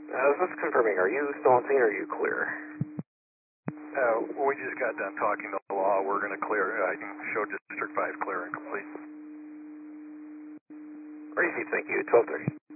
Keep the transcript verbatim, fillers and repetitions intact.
Uh, just confirming, are you still on scene or are you clear? Uh, we just got done talking to the law. We're going to clear. I can show District five clear and complete. Received, thank you. twelve thirty.